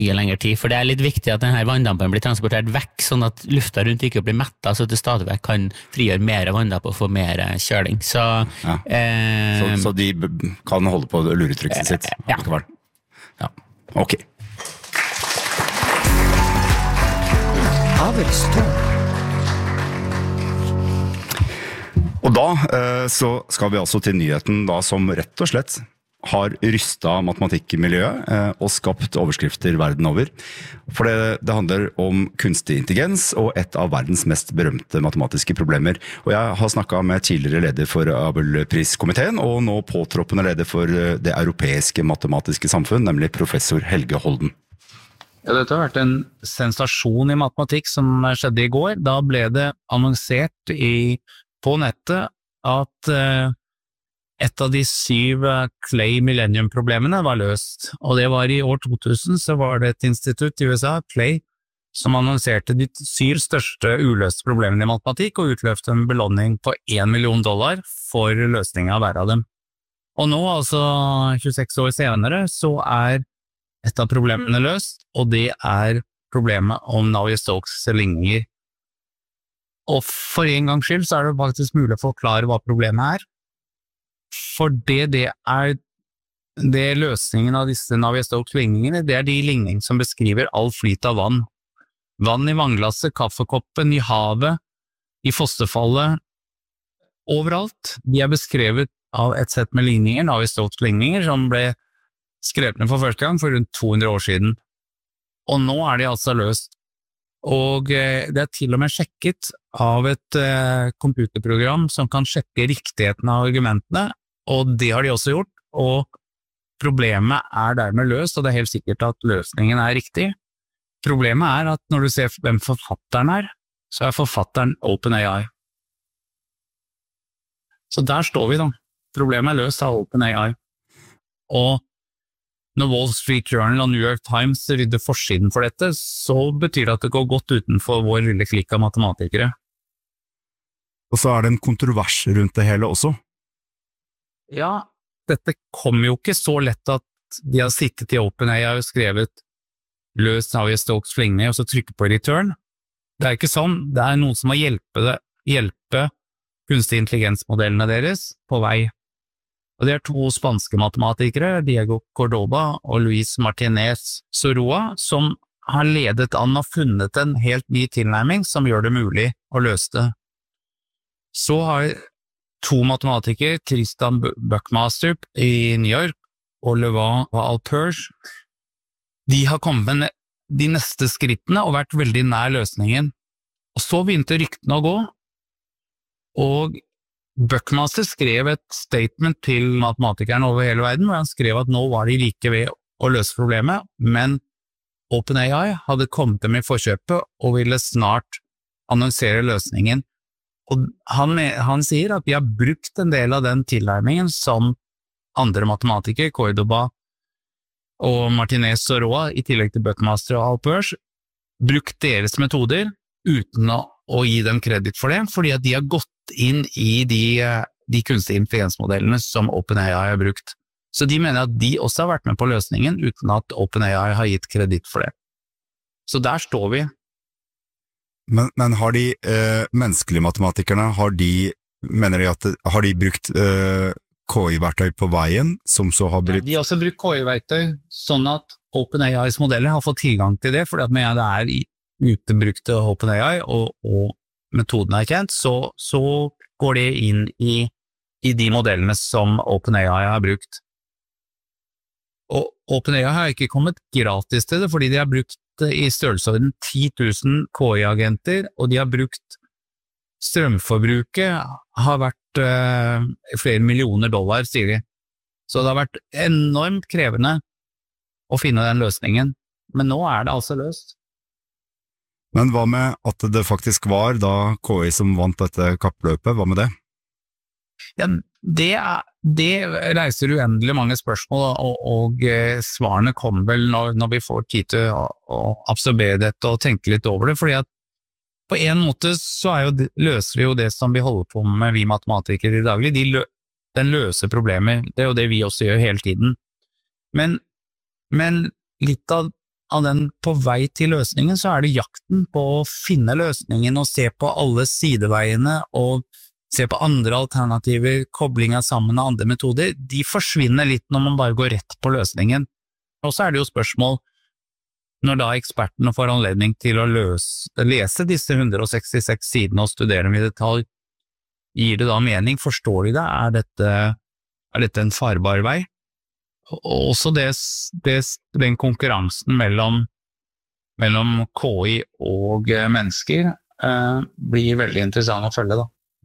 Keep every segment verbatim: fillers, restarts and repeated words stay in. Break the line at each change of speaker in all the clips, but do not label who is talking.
mye lengre tid, for det er litt viktig at denne vanndampen blir transportert vekk, sånn at lufta rundt ikke blir mettet, så at det stadig vekk kan frigjøre mer vanndamp og få mer kjøling. Så,
ja.
eh,
så, så de kan holde på luretrykket sitt?
Ja.
Ja. Ok. Og da eh, så skal vi altså til nyheten da, som rett og slett har rystet matematikkmiljøet eh, og skapt overskrifter verden over. For det, det handler om kunstig intelligens og et av verdens mest berømte matematiske problemer. Og jeg har snakket med tidligere leder for Abelpriskomiteen og nå påtroppende leder for det europeiske matematiske samfunn, nemlig professor Helge Holden.
Ja, dette har vært en sensasjon i matematikk som skjedde i går. Da ble det annonsert i, på nettet at eh, et av de syv Clay Millennium-problemene var løst, og det var i år to tusen, så var det et institutt i U S A, Clay, som annonserte de syv største uløste problemene i matematikk og utløfte en belåning på en million dollar for løsningen av hver av dem. Og nå, altså tjueseks år senere, så er et av problemene løst, og det er problemet om Navier-Stokes ligninger. Og for en gangs skyld så er det faktisk mulig å forklare hva problemet er. For det, det er det løsningen av disse Navier-Stokes ligningene, det er de ligninger som beskriver all flyt av vann. Vann i vannglasset, kaffekoppen, i havet, i fosterfallet, overalt. De er beskrevet av et sett med ligninger, Navier-Stokes ligninger, som ble skrevet ned for første gang for rundt to hundre år siden. Og nå er de altså løst. Og eh, det er til og med sjekket av et eh, computerprogram som kan sjekke riktigheten av argumentene, og det har de også gjort, og problemet er dermed løst, og det er helt sikkert at løsningen er riktig. Problemet er at når du ser hvem forfatteren er, så er forfatteren OpenAI. Så der står vi da. Problemet er løst av OpenAI. Og når Wall Street Journal og New York Times rydder forsiden for dette, så betyr det at det går godt utenfor vår lille klikk av matematikere.
Og så er det en kontrovers rundt det hele også.
Ja, dette kommer jo ikke så lett at de har sittet i OpenAI og skrevet løs Navier-Stokes ligning og så trykker på return. Det er ikke sånn. Det er noen som må hjelpe, det, hjelpe kunstig intelligensmodellene deres på vei. Og det er to spanske matematikere, Diego Cordoba og Luis Martinez Soroa, som har ledet an og funnet en helt ny tilnærming som gjør det mulig å løse det. Så har to matematikere, Tristan Buckmaster i New York og Levin Alpers, de har kommet med de neste skrittene og vært veldig nær løsningen. Og så begynte ryktene å gå, og Buckmaster skrev et statement til matematikeren over hele verden, hvor han skrev at nå var de like ved å løse problemet, men OpenAI hadde kommet dem i forkjøpet og ville snart annonsere løsningen. Og han, han sier at vi har brukt en del av den tilnærmingen som andre matematikere, Cordoba og Martinez Soroa, i tillegg til Buckmaster og Alpers, brukt deres metoder uten å, å gi dem kreditt for det, fordi at de har gått inn i de, de kunstige intelligensmodellene som OpenAI har brukt. Så de mener at de også har vært med på løsningen uten at OpenAI har gitt kreditt for det. Så der står vi.
Men, men har de eh, menneskelige matematikerne, har de, mener de at, har de brukt eh, K I-verktøy på veien, som så har blitt...
Ja, de har også brukt K I-verktøy, sånn at OpenAIs modeller har fått tilgang til det, fordi at med det er utebrukte OpenAI, og, og metoden er kjent, så, så går det inn i, i de modellene som OpenAI har brukt. Og OpenAI har ikke kommet gratis til det, fordi de har brukt i størrelsesorden ti tusen K I-agenter, og de har brukt strømforbruket har vært uh, flere millioner dollar, sier de. Så det har vært enormt krevende å finne den løsningen, men nå er det altså løst.
Men hva med at det faktisk var da K I som vant dette kappløpet, hva med det?
Ja, det, er, det reiser uendelig mange spørsmål, og, og eh, svarene kommer vel når, når vi får tid til å, å absorbere dette og tenke litt over det, fordi at på en måte så er jo, løser vi jo det som vi holder på med, vi matematikere i daglig, de lø, den løser problemer, det er jo det vi også gjør hele tiden. Men, men litt av av den på vei til løsningen, så er det jakten på å finne løsningen og se på alle sideveiene og se på andre alternativer, koblinga sammen med andre metoder. De forsvinner litt når man bare går rett på løsningen. Og så er det jo spørsmål, når da ekspertene får anledning til å løse, lese disse hundre og sekstiseks sidene og studere dem i detalj, gir det da mening? Forstår de det? Er dette, er dette en farbar vei? Og også det, det, den konkurransen mellom, mellom K I og mennesker eh, blir veldig interessant å følge da.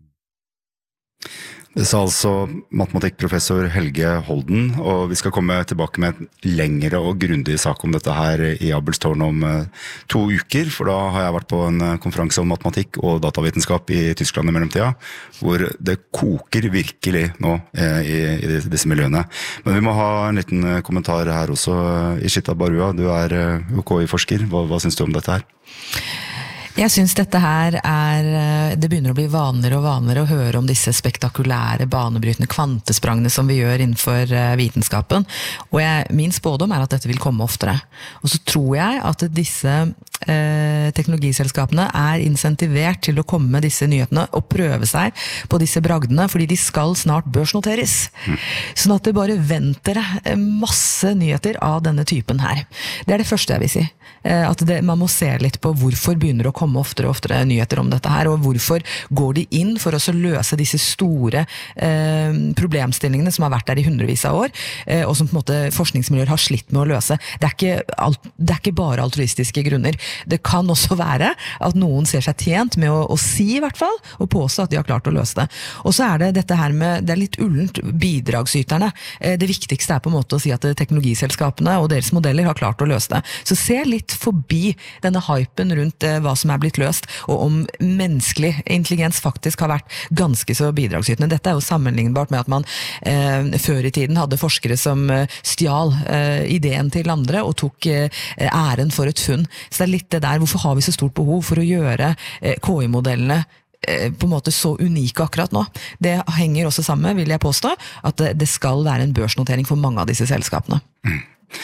Det sa altså matematikkprofessor Helge Holden, og vi skal komme tilbake med en lengre og grundig sak om dette her i Abelstårn om to uker, for da har jeg vært på en konferanse om matematikk og datavitenskap i Tyskland i mellomtida, hvor det koker virkelig nå i, i disse miljøene. Men vi må ha en liten kommentar her også. Ishita Barua, du er U K I-forsker. Hva, hva synes du om dette her?
Jeg synes dette her er, det begynner å bli vanligere og vanligere å høre om disse spektakulære, banebrytende kvantesprangene som vi gjør innenfor vitenskapen. Og jeg, min spådom er at dette vil komme oftere. Og så tror jeg at disse eh, teknologiselskapene er insentivert til å komme med disse nyhetene og prøve seg på disse bragdene, fordi de skal snart børsnoteres. Mm. Sånn at det bare venter masse nyheter av denne typen her. Det er det første jeg vil si. Eh, at det, man må se litt på hvorfor begynner det å komme komme oftere og oftere nyheter om dette her, og hvorfor går de inn for å løse disse store eh, problemstillingene som har vært der i hundrevis av år, eh, og som på en måte forskningsmiljøer har slitt med å løse. Det er ikke, alt, det er ikke bare altruistiske grunner. Det kan også være at noen ser seg tjent med å, å si i hvert fall, og påstå at de har klart å løse det. Og så er det dette her med, det er litt ullent, bidragsyterne. Eh, det viktigste er på en måte å si at teknologiselskapene og deres modeller har klart å løse det. Så se litt forbi denne hypen rundt eh, hva som er blitt løst, og om menneskelig intelligens faktisk har vært ganske så bidragsytende. Dette er jo sammenlignbart med at man eh, før i tiden hadde forskere som eh, stjal eh, ideen til andre og tok eh, æren for et funn. Så det er litt det der, hvorfor har vi så stort behov for å gjøre eh, K I-modellene eh, på en måte så unike akkurat nå? Det henger også sammen, vil jeg påstå, at det, det skal være en børsnotering for mange av disse selskapene.
Mm.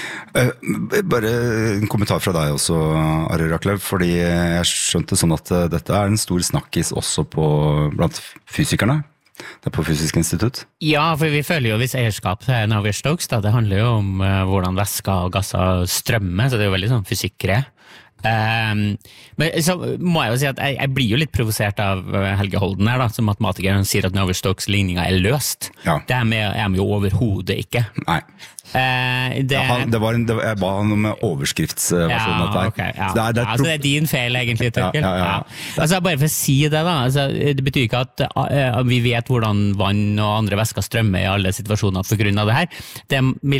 Bare en kommentar fra deg også, Ari Raklev, fordi jeg skjønte sånn at dette er en stor snakkis også på, blant fysikerne. Det er på Fysisk institutt.
Ja, for vi føler jo hvis eierskap til Navier-Stokes, da, det handler jo om uh, hvordan væsker og gasser strømmer, så det er jo veldig sånn fysikkere. Um, men så må jeg jo si at jeg, jeg blir jo litt provosert av Helge Holden her da, som matematiker. Han sier at Navier-Stokes ligninga er løst. Ja. Det er med, er med jo overhodet ikke.
Nei.
Uh, det,
ja, han, det var en, det var, jeg ba han om overskriftsversjonen
ja,
av det.
Okay, ja.
det, er, det, er
altså, det er din feil egentlig, Tørkel.
Ja, ja, ja.
Ja. Altså, bare for å si det da, altså, det betyr ikke at uh, vi vet hvordan vann og andre væsker strømmer i alle situasjoner på grunn av det her. Det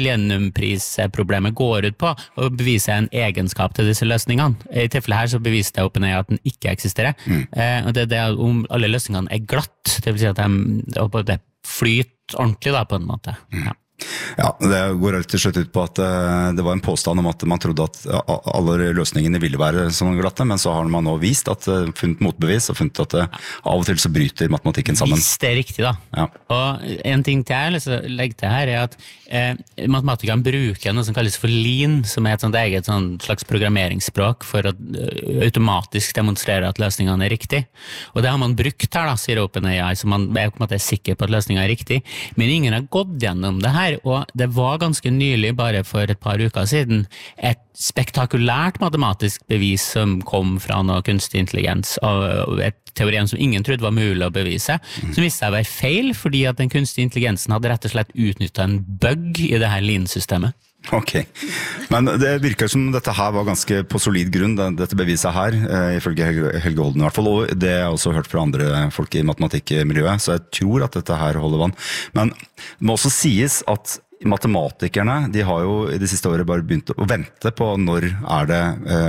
millenniumprisproblemet går ut på å bevise en egenskap til disse løsningene. I tilfellet her så beviser det OpenAI at den ikke eksisterer. Mm. Uh, og det er det om alle løsningene er glatt, det vil si at de, de flyter ordentlig da, på en måte. Mm. Ja.
Ja, det går til slutt ut på at det var en påstand om at man trodde at alle løsningene ville være sånn glatte, men så har man nå vist at funnet motbevis og funnet at av og til så bryter matematikken sammen.
Hvis det er riktig da. Ja. Og en ting til jeg har lyst til å legge til her er at eh, matematikerne bruker noe som kalles for Lean, som er et sånt eget sånn slags programmeringsspråk for å automatisk demonstrere at løsningene er riktig. Og det har man brukt her da, sier OpenAI, så man er på en måte sikker på at løsningen er riktig, men ingen har gått gjennom det her. Og det var ganske nylig, bare for et par uker siden, et spektakulært matematisk bevis som kom fra noe kunstig intelligens, og et teorien som ingen trodde var mulig å bevise, mm. som viste seg å være feil, fordi at den kunstige intelligensen hadde rett og slett utnyttet en bug i det her Lean-systemet.
Ok, men det virker som dette her var ganske på solid grunn, dette beviset her, ifølge Helge Holden i hvert fall, og det har jeg også hørt fra andre folk i matematikkmiljøet, så jeg tror at dette her holder vann. Men det må også sies at matematikerne, de har jo i det siste året bare begynt å vente på når er det,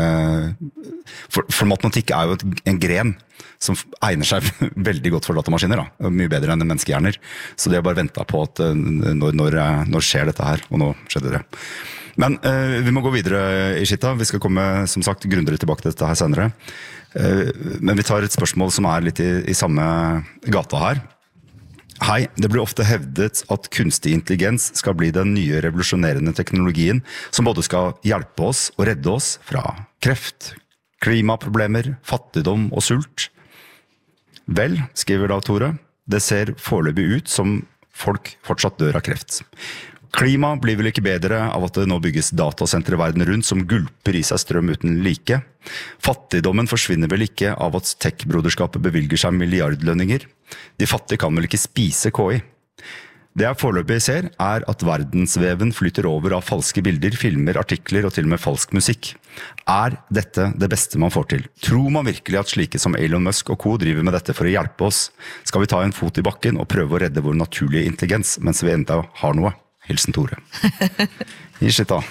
for, for matematikk er jo et, en gren som egner seg veldig godt for datamaskiner, da. Mye bedre enn menneskehjerner. Så de har bare ventet på at når, når, når skjer dette her, og nå skjedde det. Men eh, vi må gå videre, Ishita. Vi skal komme, som sagt, grundigere tilbake til dette her senere. Eh, men vi tar et spørsmål som er litt i, i samme gata her. Hei, det blir ofte hevdet at kunstig intelligens skal bli den nye revolusjonerende teknologien som både skal hjelpe oss og redde oss fra kreft, klimaproblemer, fattigdom og sult. Vel, skriver da Tore, det ser foreløpig ut som folk fortsatt dør av kreft. Klima blir vel ikke bedre av at det nå bygges datasentre verden rundt som gulper i seg strøm uten like. Fattigdommen forsvinner vel ikke av at tech-broderskapet bevilger seg milliardlønninger. De fattige kan vel ikke spise K I. Det jeg foreløpig ser er at verdensveven flyter over av falske bilder, filmer, artikler og til og med falsk musikk. Er dette det beste man får til? Tror man virkelig at slike som Elon Musk og co. driver med dette for å hjelpe oss? Skal vi ta en fot i bakken og prøve å redde vår naturlige intelligens mens vi enda har noe? Hilsen Tore. Gi skitt da.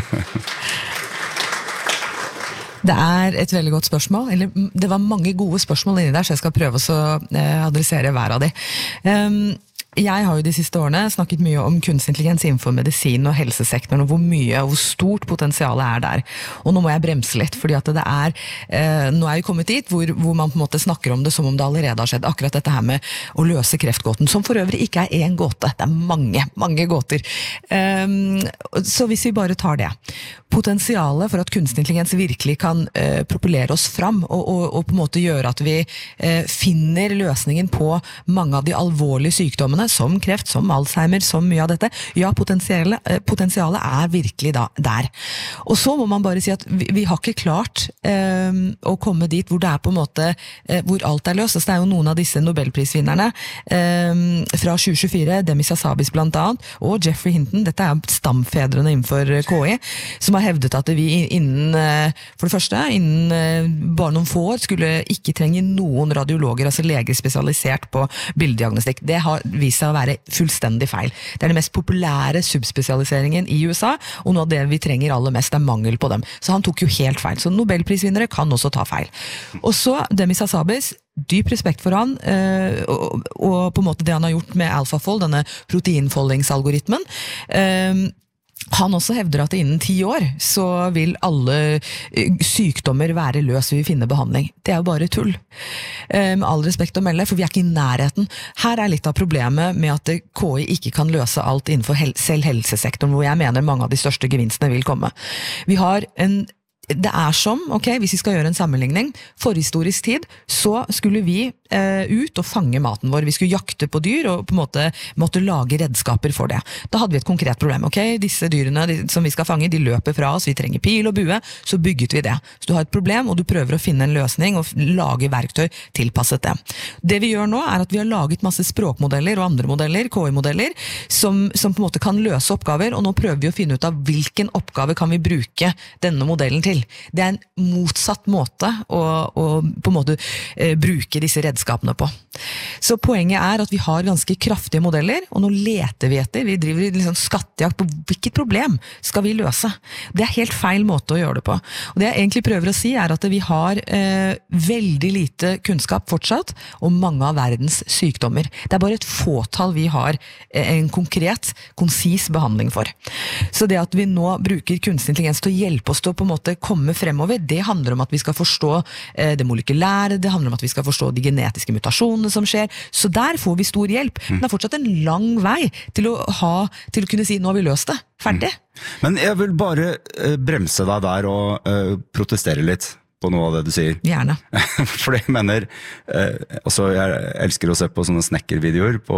Det er et veldig godt spørsmål, eller det var mange gode spørsmål inni der, så jeg skal prøve å adressere hver av de. Um, Jeg har jo de siste årene snakket mye om kunstig intelligens innenfor medisin og helsesektoren, og hvor mye og hvor stort potensialet er der. Og nå må jeg bremse litt, fordi at det er, eh, nå er vi kommet dit hvor, hvor man på en måte snakker om det som om det allerede har skjedd. Akkurat dette her med å løse kreftgåten, som for øvrig ikke er en gåte. Det er mange, mange gåter. Um, så hvis vi bare tar det. Potensialet for at kunstig intelligens virkelig kan uh, propellere oss fram, og, og, og på en måte gjøre at vi uh, finner løsningen på mange av de alvorlige sykdommene, som kreft, som Alzheimer, som mye av dette. Ja, potensialet, potensialet er virkelig da, der. Og så må man bare si at vi, vi har ikke klart eh, å komme dit hvor det er på en måte, eh, hvor alt er løst. Altså, det er jo noen av disse Nobelprisvinnerne eh, fra tjue tjuefire, Demis Hassabis blant annet, og Jeffrey Hinton, dette er stamfedrene innenfor K I, som har hevdet at vi innen, eh, for det første, innen eh, bare noen få år, skulle ikke trenge noen radiologer, altså leger spesialisert på bilddiagnostikk. Det har vist seg å være fullstendig feil. Det er den mest populære subspesialiseringen i U S A, og noe av det vi trenger aller mest er mangel på dem. Så han tok jo helt feil. Så Nobelprisvinnere kan også ta feil. Og så Demis Hassabis, dyp respekt for han, og, og på en måte det han har gjort med AlphaFold, denne proteinfoldingsalgoritmen. Han også hevder at innen ti år så vil alle sykdommer være løs ved å finne behandling. Det er jo bare tull. Med all respekt å melde, for vi er ikke i nærheten. Her er litt av problemet med at K I ikke kan løse alt innenfor hel- selv helsesektoren, hvor jeg mener mange av de største gevinstene vil komme. Vi har en Det er som, ok, hvis vi skal gjøre en sammenligning, forhistorisk tid, så skulle vi eh, ut og fange maten vår. Vi skulle jakte på dyr og på en måte måtte lage redskaper for det. Da hadde vi et konkret problem. Ok, disse dyrene de, som vi skal fange, de løper fra oss, vi trenger pil og bue, så bygget vi det. Så du har et problem, og du prøver å finne en løsning og lage verktøy tilpasset det. Det vi gjør nå er at vi har laget masse språkmodeller og andre modeller, K I-modeller, som, som på en måte kan løse oppgaver, og nå prøver vi å finne ut av hvilken oppgave kan vi bruke denne modellen til. Det er en motsatt måte å, å på en måte eh, bruke disse redskapene på. Så poenget er at vi har ganske kraftige modeller, og nå leter vi etter, vi driver liksom skattejakt på hvilket problem skal vi løse. Det er helt feil måte å gjøre det på. Og det jeg egentlig prøver å si er at vi har eh, veldig lite kunnskap fortsatt om mange av verdens sykdommer. Det er bare et fåtall vi har eh, en konkret, konsis behandling for. Så det at vi nå bruker kunstig intelligens til å hjelpe oss til å på en måte komme fremover, det handler om at vi skal forstå eh, det molekylære, det handler om at vi skal forstå de genetiske mutasjonene som skjer, så der får vi stor hjelp. Men det er fortsatt en lang vei til å, ha, til å kunne si, nå har vi løst det, ferdig.
Men jeg vil bare eh, bremse deg der og eh, protestere litt på noe av det du sier.
Gjerne.
For jeg mener, eh, altså jeg elsker å se på sånne snekkervideoer på,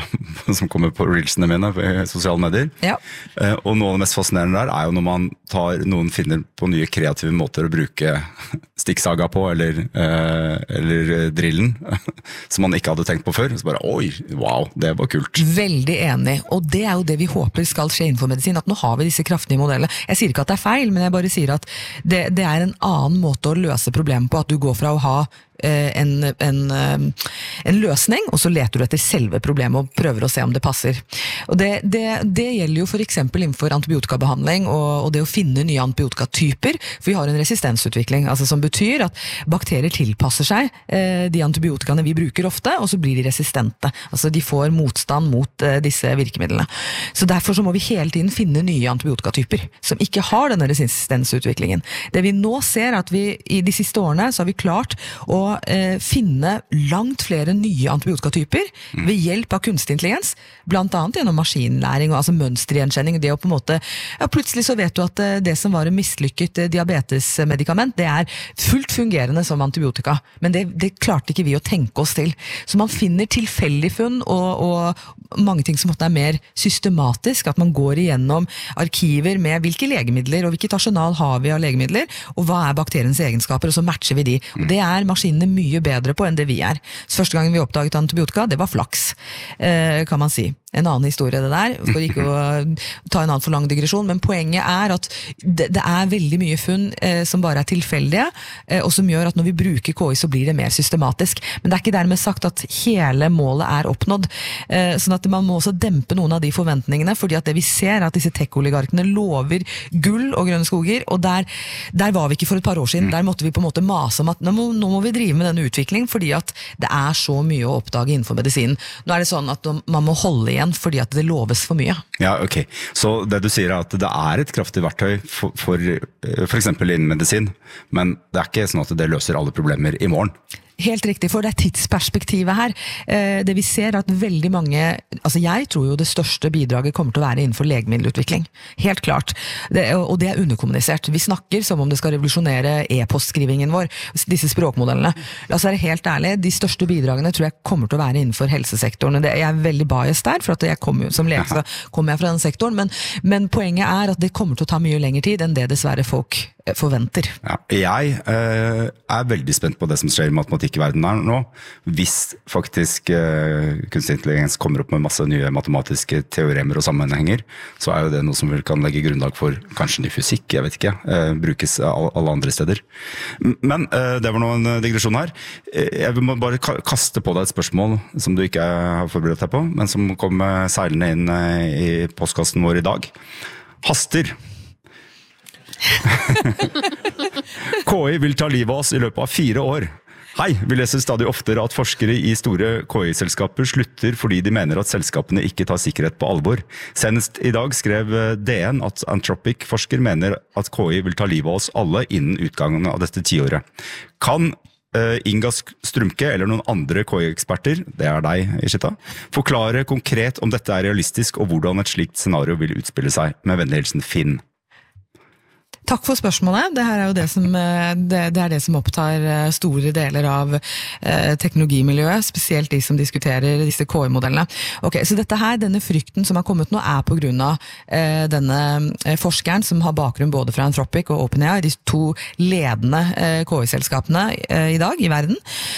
som kommer på reelsene mine på sosiale medier.
Ja.
Eh, og noe av det mest fascinerende der er jo når man tar, noen finner på nye kreative måter å bruke stikksaga på, eller, eh, eller drillen, som man ikke hadde tenkt på før. Så bare, oi, wow, det var kult.
Veldig enig, og det er jo det vi håper skal skje innenfor medisin, at nå har vi disse kraftige modellene. Jeg sier ikke at det er feil, men jeg bare sier at det, det er en annen måte å løse problemet på, at du går fra å ha En, en, en løsning, og så leter du etter selve problemet og prøver å se om det passer. Og det, det, det gjelder jo for eksempel innenfor antibiotikabehandling og, og det å finne nye antibiotikatyper, for vi har en resistensutvikling, altså som betyr at bakterier tilpasser seg eh, de antibiotikaene vi bruker ofte, og så blir de resistente. Altså de får motstand mot eh, disse virkemidlene. Så derfor så må vi hele tiden finne nye antibiotikatyper som ikke har denne resistensutviklingen. Det vi nå ser at vi i de siste årene så har vi klart å eh, finne langt flere nye antibiotikatyper mm. ved hjelp av kunstig intelligens, blant annet gjennom maskinlæring og altså mønstergjenkjenning. Det å på en måte, ja, plutselig så vet du at eh, det som var en mislykket eh, diabetesmedikament, det er fullt fungerende som antibiotika, men det, det klarte ikke vi å tenke oss til. Så man finner tilfeldig funn og, og mange ting som måtte er mer systematisk, at man går igjennom arkiver med hvilke legemidler og hvilket arsenal har vi av legemidler, og hva er bakteriens egenskaper, og så matcher vi de. Og det er maskinene mye bedre på enn det vi er. Så første gangen vi oppdaget antibiotika, det var flaks, eh, kan man si. En annen historie det der, for ikke å ta en annen for lang digresjon, men poenget er at det, det er veldig mye funn eh, som bare er tilfeldige, eh, og som gjør at når vi bruker K I så blir det mer systematisk. Men det er ikke dermed sagt at hele målet er oppnådd, eh, sånn at man må også dempe noen av de forventningene, fordi at det vi ser er at disse tech-oligarkene lover gull og grønne skoger, og der, der var vi ikke for et par år siden. Der måtte vi på en måte mase om at nå må, nå må vi drive med denne utviklingen, fordi at det er så mye å oppdage innenfor medisinen. Nå er det sånn at man må holde igjen fordi at det loves for mye.
Ja, ok. Så det du sier er at det er et kraftig verktøy for, for, for eksempel innen medisin, men det er ikke sånn at det løser alle problemer i morgen.
Helt riktig, for det er tidsperspektivet her. Det vi ser er at veldig mange, altså jeg tror jo det største bidraget kommer til å være innenfor legemiddelutvikling. Helt klart. Det, og det er underkommunisert. Vi snakker som om det skal revolusjonere e-postskrivingen vår, disse språkmodellene. La oss være helt ærlig, de største bidragene tror jeg kommer til å være innenfor helsesektoren. Det, jeg er veldig biased der, for at jeg kommer, som lege så kommer jeg fra den sektoren, men, men poenget er at det kommer til å ta mye lengre tid enn det dessverre folk forventer.
Ja, jeg eh, er veldig spent på det som skjer i matematikkverdenen her nå. Hvis faktisk eh, kunstig intelligens kommer opp med masse nye matematiske teoremer og sammenhenger, så er jo det noe som vel kan legge grunnlag for kanskje ny fysikk, jeg vet ikke, eh, brukes alle andre steder. Men eh, det var nå en digresjon her. Jeg vil bare kaste på deg et spørsmål som du ikke har forberedt deg på, men som kom seilende inn i postkassen vår i dag. Haster. K I vil ta livet av oss i løpet av fire år. Hei, vi leser stadig oftere at forskere i store K I-selskaper slutter fordi de mener at selskapene ikke tar sikkerhet på alvor. Senest i dag skrev D N at Anthropic-forsker mener at K I vil ta livet av oss alle innen utgangen av dette tiåret. Kan uh, Inga Strumke eller noen andre K I-eksperter, det er deg, Ishita, forklare konkret om dette er realistisk og hvordan et slikt scenario vil utspille seg? Med vennlig hilsen Finn.
Takk for spørsmålet. Det her er jo det som, det, det er det som opptar store deler av eh, teknologimiljøet, spesielt de som diskuterer disse K I-modellene. Ok, så dette her, denne frykten som har kommet nå, er på grunn av eh, denne forskeren som har bakgrunn både fra Anthropic og OpenAI, de to ledende eh, K I-selskapene eh, i dag i verden.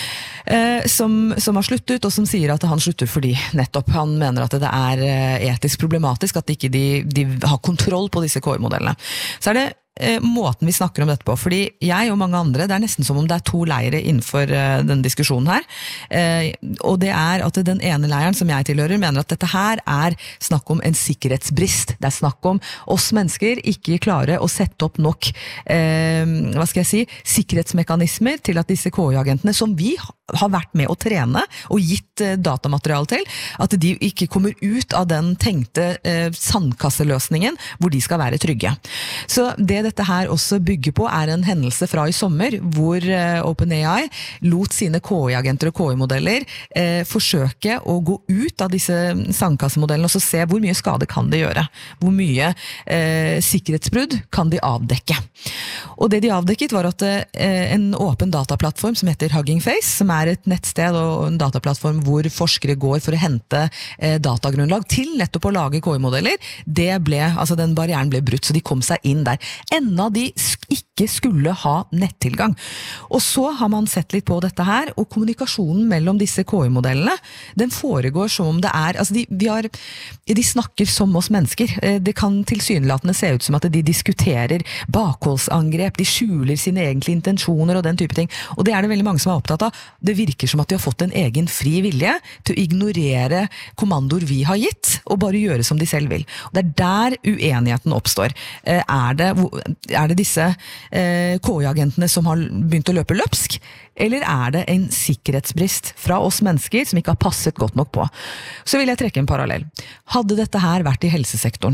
Eh, som, som har sluttet, og som sier at han slutter fordi nettopp han mener at det er eh, etisk problematisk at ikke de, de har kontroll på disse K I-modellene. Så er det eh, måten vi snakker om dette på, fordi jeg og mange andre, det er nesten som om det er to leire innenfor eh, denne diskusjonen her, eh, og det er at den ene leiren som jeg tilhører mener at dette her er snakk om en sikkerhetsbrist. Det er snakk om oss mennesker ikke klare å sette opp nok eh, hva skal jeg si, sikkerhetsmekanismer til at disse K I-agentene som vi har vært med å trene og gitt eh, datamateriale til, at de ikke kommer ut av den tenkte eh, sandkasseløsningen hvor de skal være trygge. Så det dette her også bygger på er en hendelse fra i sommer hvor eh, OpenAI lot sine K I-agenter og K I-modeller eh, forsøke å gå ut av disse sandkassemodellene og så se hvor mye skade kan de gjøre. Hvor mye eh, sikkerhetsbrudd kan de avdekke. Og det de avdekket var at eh, en åpen dataplattform som heter Hugging Face, som er et nettsted og en dataplattform hvor forskere går for å hente eh, datagrunnlag til nettopp å lage K I-modeller, det ble, altså den barrieren ble brutt, så de kom seg inn der. Enda de ikke skulle ha nettilgang. Og så har man sett litt på dette her, og kommunikasjonen mellom disse K I-modellene, den foregår som om det er, altså de, vi har, de snakker som oss mennesker. Det kan tilsynelatende se ut som at de diskuterer bakholdsangrep, de skjuler sine egentlige intensjoner og den type ting. Og det er det veldig mange som er opptatt av. Det virker som at de har fått en egen fri vilje til å ignorere kommandoer vi har gitt, og bare gjøre som de selv vil. Og det er der uenigheten oppstår. Er det, er det disse eh, K I-agentene som har begynt å løpe løpsk, eller er det en sikkerhetsbrist fra oss mennesker som ikke har passet godt nok på? Så vil jeg trekke en parallell. Hadde dette her vært i helsesektoren,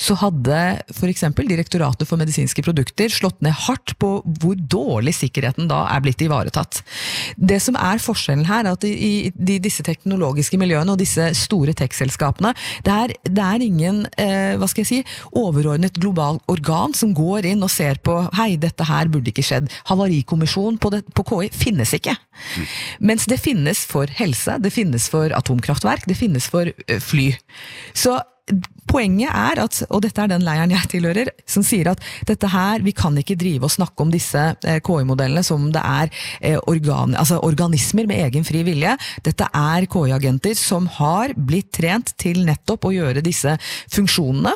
så hadde for eksempel Direktoratet for medisinske produkter slått ned hardt på hvor dårlig sikkerheten da er blitt ivaretatt. Det som er forskjellen her, er at i, i disse teknologiske miljøene og disse store tech-selskapene, det er, det er ingen, eh, hva skal jeg si, overordnet global organ som går inn og ser på, hei, dette her burde ikke skjedd. Havarikommisjon på, det, på K I finnes ikke. Mm. Mens det finnes for helse, det finnes for atomkraftverk, det finnes for fly. Så poenget er at, og dette er den leiren jeg tilhører, som sier at dette her, vi kan ikke drive og snakke om disse K I-modellene som det er organ, altså organismer med egen fri vilje. Dette er K I-agenter som har blitt trent til nettopp å gjøre disse funksjonene,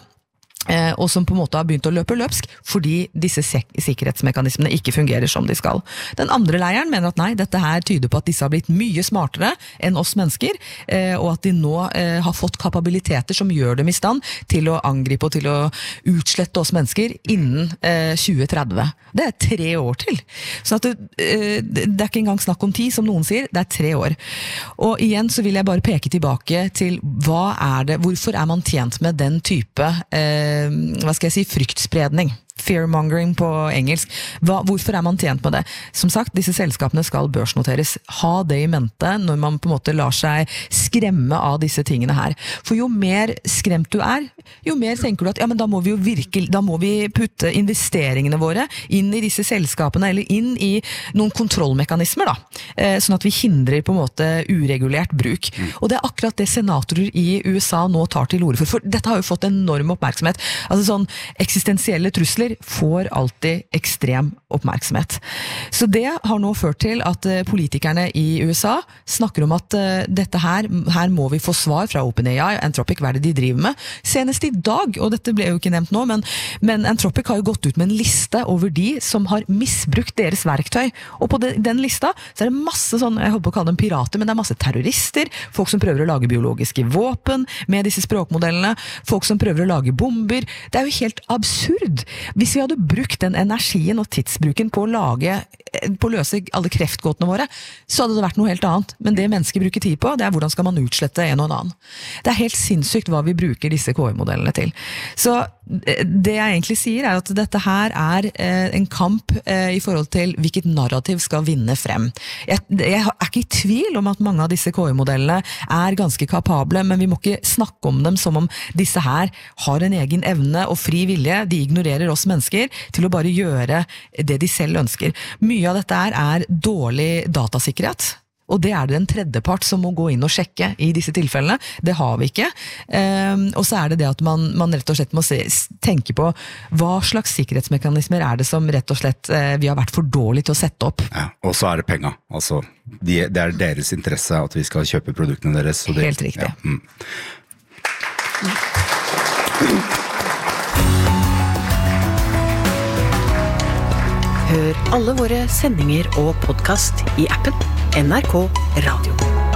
og som på en måte har begynt å løpe løpsk fordi disse sek- sikkerhetsmekanismene ikke fungerer som de skal. Den andre leiren mener at nei, dette her tyder på at disse har blitt mye smartere enn oss mennesker, og at de nå har fått kapabiliteter som gjør dem i stand til å angripe og til å utslette oss mennesker innen tjue tretti. Det er tre år til. Så at det, det er ikke engang snakk om ti, som noen sier, det er tre år. Og igjen så vil jeg bare peke tilbake til hva er det, hvorfor er man tjent med den type eh, hva skal jeg si, fryktspredning. Fearmongering på engelsk. Hva, hvorfor er man tjent med det? Som sagt, disse selskapene skal børsnoteres. Ha det i mente når man på en måte lar seg skremme av disse tingene her. For jo mer skremt du er, jo mer tenker du at ja, men da må vi jo virkelig, da må vi putte investeringene våre inn i disse selskapene, eller inn i noen kontrollmekanismer da, sånn at vi hindrer på en måte uregulert bruk. Og det er akkurat det senatorer i U S A nå tar til orde for, for dette har jo fått enorm oppmerksomhet. Altså sånn eksistensielle trusler får alltid ekstrem oppmerksomhet. Så det har nå ført til at politikerne i U S A snakker om at dette her, her må vi få svar fra OpenAI, Anthropic, hva er det de driver med? Senest i dag, og dette ble jo ikke nevnt nå, men, men Anthropic har jo gått ut med en liste over de som har misbrukt deres verktøy. Og på de, den lista så er det masse sånn, jeg håper å kalle dem pirater, men det er masse terrorister, folk som prøver å lage biologiske våpen med disse språkmodellene, folk som prøver å lage bomber. Det er jo helt absurd. Hvis vi hadde brukt den energien og tidsbruken på å lage, på å løse alle kreftgåtene våre, så hadde det vært noe helt annet. Men det mennesker bruker tid på, det er hvordan skal man utslette en og en annen. Det er helt sinnssykt hva vi bruker disse K I-modellene til. Så det jeg egentlig sier er at dette her er en kamp i forhold til hvilket narrativ skal vinne frem. Jeg, jeg er ikke i tvil om at mange av disse K I-modellene er ganske kapable, men vi må ikke snakke om dem som om disse her har en egen evne og fri vilje. De ignorerer oss mennesker til å bare gjøre det de selv ønsker. Mye av dette er, er dårlig datasikkerhet, og det er det en tredjepart som må gå inn og sjekke i disse tilfellene. Det har vi ikke. Um, og så er det det at man, man rett og slett må se, tenke på hva slags sikkerhetsmekanismer er det som rett og slett uh, vi har vært for dårlige til å sette opp. Ja,
og så er det penger. Altså, de, det er deres interesse at vi skal kjøpe produktene deres. Så det,
helt riktig.
Ja, mm.
Hør alle våre sendinger og podcast i appen N R K Radio.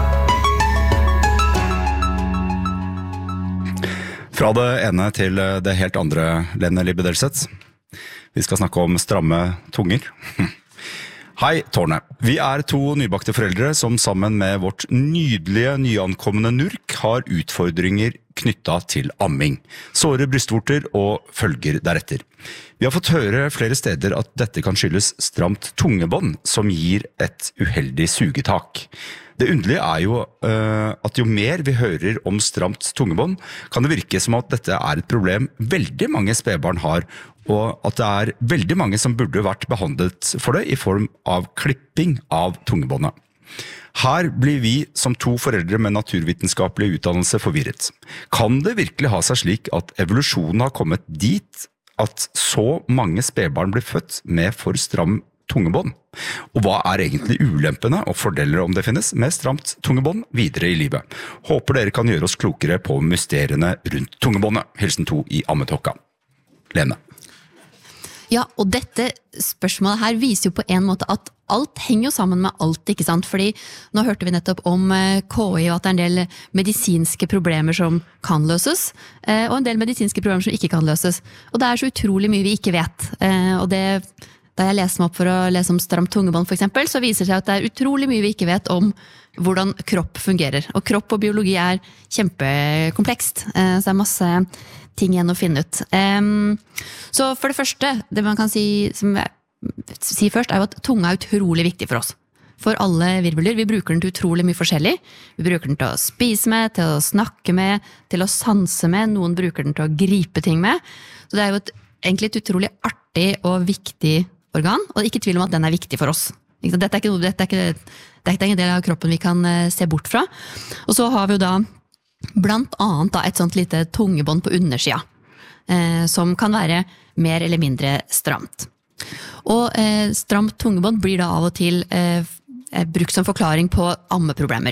Fra det ene til det helt andre, Lene Libedelseth. Vi skal snakke om stramme tunger. Hei, Tårne. Vi er to nybakte foreldre som sammen med vårt nydelige nyankomne Nurk har utfordringer knyttet til amming, såre brystvorter og følger deretter. Vi har fått høre flere steder at dette kan skyldes stramt tungebånd som gir et uheldig sugetak. Det underlige er jo uh, at jo mer vi hører om stramt tungebånd, kan det virke som at dette er et problem veldig mange spedbarn har, og at det er veldig mange som burde vært behandlet for det i form av klipping av tungebåndet. Her blir vi som to foreldre med naturvitenskapelig utdannelse forvirret. Kan det virkelig ha seg slik at evolusjonen har kommet dit at så mange spedbarn blir født med for stram tungebånd? Og hva er egentlig ulempene og fordeler om det finnes med stramt tungebånd videre i livet? Håper dere kan gjøre oss klokere på mysteriene rundt tungebåndet. Hilsen to i Ammetokka. Lene.
Ja, og dette spørsmålet her viser jo på en måte at alt henger jo sammen med alt, ikke sant? Fordi nå hørte vi nettopp om K I og at det er en del medisinske problemer som kan løses, og en del medisinske problemer som ikke kan løses. Og det er så utrolig mye vi ikke vet. Og det, da jeg leser meg opp for å lese om stramt tungebånd for eksempel, så viser det seg at det er utrolig mye vi ikke vet om hvordan kropp fungerer. Og kropp og biologi er kjempekomplekst. Så det er masse ting igjen å finne ut. Um, så for det første, det man kan si, som jeg, si først, er jo at tunga er utrolig viktig for oss. For alle virveldyr. Vi bruker den til utrolig mye forskjellig. Vi bruker den til å spise med, til å snakke med, til å sanse med. Noen bruker den til å gripe ting med. Så det er jo et, egentlig et utrolig artig og viktig organ, og ikke tvil om at den er viktig for oss. Dette er ikke, dette er ikke, dette er ikke en del av kroppen vi kan se bort fra. Og så har vi jo da blant annet da, et sånt lite tungebånd på undersida, eh, som kan være mer eller mindre stramt. Og eh, stramt tungebånd blir da av og til eh, brukt som forklaring på ammeproblemer.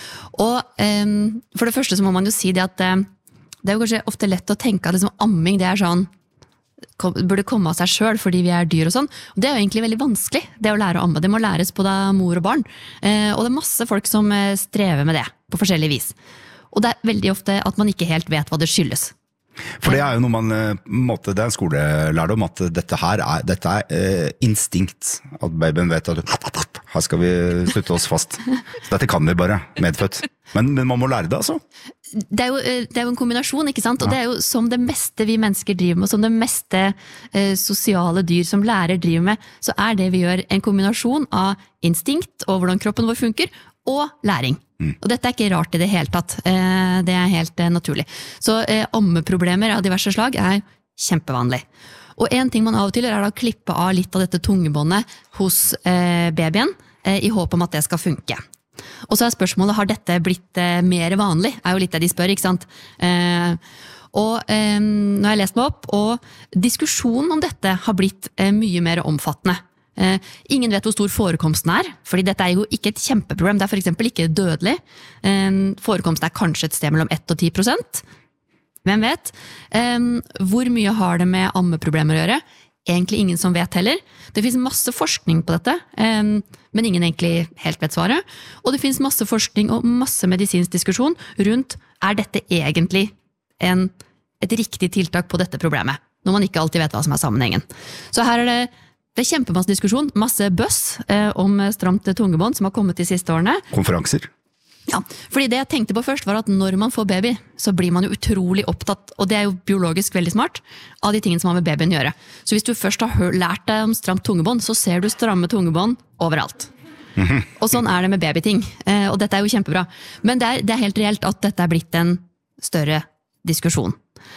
Og eh, for det første så må man jo si det at eh, det er jo kanskje ofte lett å tenke at liksom, amming det er sånn, kom, burde komme av seg selv fordi vi er dyr og sånn. Og det er jo egentlig veldig vanskelig, det å lære å amme. Det må læres både av mor og barn. Eh, og det er masse folk som eh, strever med det på forskjellig vis. Og det er veldig ofte at man ikke helt vet hva det skyldes.
For det er jo noe man, måte, det er en skolelærdom at dette her er, dette er eh, instinkt. At babyen vet at her skal vi slutte oss fast. Så dette kan vi bare, medfødt. Men, men man må lære det altså.
Det er, jo, det er jo en kombinasjon, ikke sant? Og det er jo som det meste vi mennesker driver med, som det meste eh, sosiale dyr som lærer driver med, så er det vi gjør en kombinasjon av instinkt og hvordan kroppen vår funker, og læring. Mm. Og dette er ikke rart i det hele tatt. Eh, det er helt eh, naturlig. Så eh, ammeproblemer av diverse slag er kjempevanlig. Og en ting man av og til er å klippe av litt av dette tungebåndet hos eh, babyen, eh, i håp om at det skal funke. Og så er spørsmålet, har dette blitt eh, mer vanlig? Er jo litt det de spør, ikke sant? Eh, og eh, nå har jeg lest meg opp, og diskusjonen om dette har blitt eh, mye mer omfattende. Eh, ingen vet hvor stor forekomsten er, fordi dette er jo ikke et kjempeproblem, det er for eksempel ikke dødelig. Eh, forekomsten er kanskje et sted mellom ett og ti prosent. Hvem vet? Eh, hvor mye har det med ammeproblemer å gjøre? Egentlig ingen som vet heller. Det finnes masse forskning på dette, eh, men ingen egentlig helt vet svaret. Og det finnes masse forskning og masse medisinsk diskusjon rundt, er dette egentlig en, et riktig tiltak på dette problemet? Når man ikke alltid vet hva som er sammenhengen. Så her er det Det er kjempemasse diskusjon, masse bøss eh, om stramt tungebånd som har kommet de siste årene.
Konferanser.
Ja, fordi det jeg tenkte på først var at når man får baby, så blir man jo utrolig opptatt, og det er jo biologisk veldig smart, av de tingene som har med babyen å gjøre. Så hvis du først har lært deg om stramt tungebånd, så ser du stramme tungebånd overalt. Mm-hmm. Og sånn er det med babyting, eh, og dette er jo kjempebra. Men det er, det er helt reelt at dette er blitt en større diskusjon.